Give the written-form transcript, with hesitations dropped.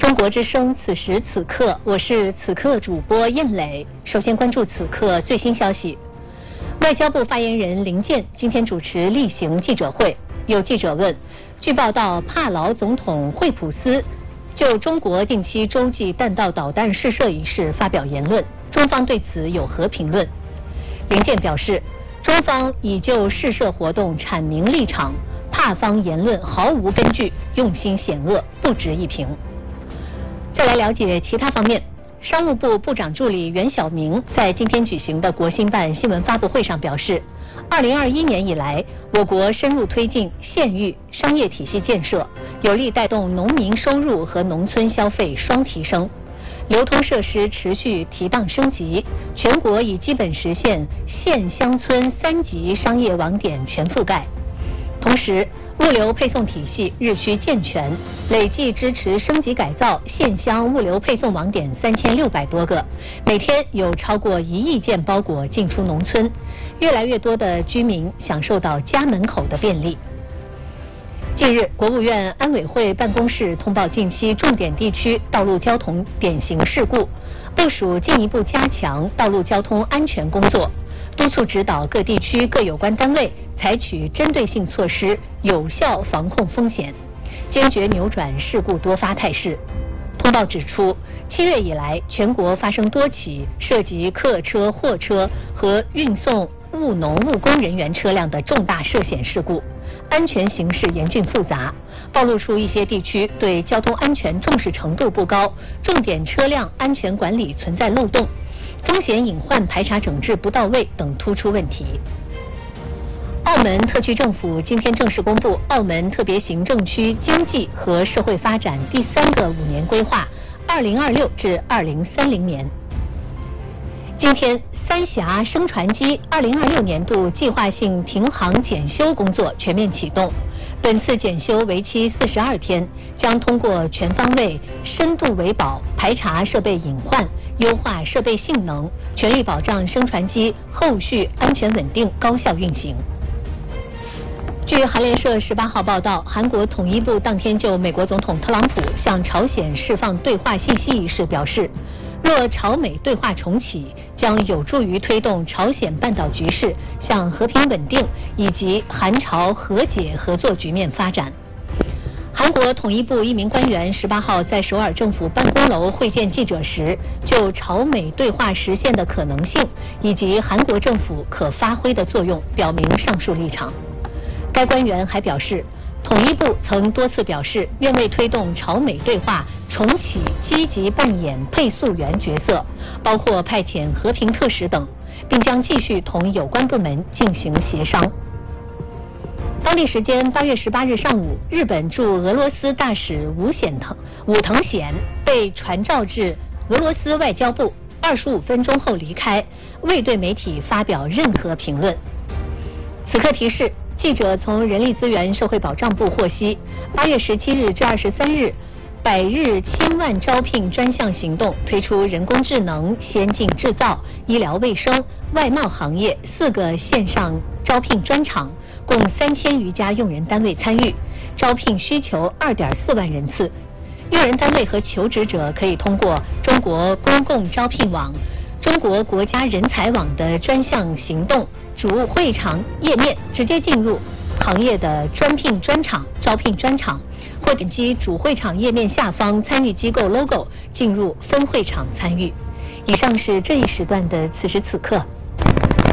中国之声，此时此刻，我是此刻主播燕磊。首先关注此刻最新消息。外交部发言人林健今天主持例行记者会，有记者问，据报道，帕劳总统惠普斯就中国近期洲际弹道导弹试射一事发表言论，中方对此有何评论？林健表示，中方已就试射活动阐明立场，帕方言论毫无根据，用心险恶，不值一评。再来了解其他方面，商务部部长助理袁晓明在今天举行的国新办新闻发布会上表示，2021年以来，我国深入推进县域商业体系建设，有力带动农民收入和农村消费双提升，流通设施持续提档升级，全国已基本实现县乡村3级商业网点全覆盖。同时，物流配送体系日趋健全，累计支持升级改造县乡物流配送网点3600多个，每天有超过1亿件包裹进出农村，越来越多的居民享受到家门口的便利。近日，国务院安委会办公室通报近期重点地区道路交通典型事故，部署进一步加强道路交通安全工作，督促指导各地区各有关单位采取针对性措施，有效防控风险，坚决扭转事故多发态势。通报指出，7月以来，全国发生多起涉及客车、货车和运送务农务工人员车辆的重大涉险事故，安全形势严峻复杂，暴露出一些地区对交通安全重视程度不高，重点车辆安全管理存在漏洞，风险隐患排查整治不到位等突出问题。澳门特区政府今天正式公布澳门特别行政区经济和社会发展第3个5年规划，2026至2030年。今天，三峡升船机2026年度计划性停航检修工作全面启动。本次检修为期42天，将通过全方位、深度维保，排查设备隐患，优化设备性能，全力保障升船机后续安全稳定、高效运行。据韩联社18号报道，韩国统一部当天就美国总统特朗普向朝鲜释放对话信息一事表示，若朝美对话重启，将有助于推动朝鲜半岛局势向和平稳定以及韩朝和解合作局面发展。韩国统一部一名官员18号在首尔政府办公楼会见记者时，就朝美对话实现的可能性以及韩国政府可发挥的作用表明上述立场。该官员还表示，统一部曾多次表示愿为推动朝美对话重启积极扮演配速员角色，包括派遣和平特使等，并将继续同有关部门进行协商。当地时间8月18日上午，日本驻俄罗斯大使武藤贤被传召至俄罗斯外交部，25分钟后离开，未对媒体发表任何评论。此刻提示，记者从人力资源社会保障部获悉，8月17日至23日，100日千万招聘专项行动推出人工智能、先进制造、医疗卫生、外贸行业4个线上招聘专场，共3000余家用人单位参与，招聘需求2.4万人次。用人单位和求职者可以通过中国公共招聘网、中国国家人才网的专项行动主会场页面直接进入行业的专聘专场、招聘专场，或点击主会场页面下方参与机构 logo 进入分会场参与。以上是这一时段的此时此刻。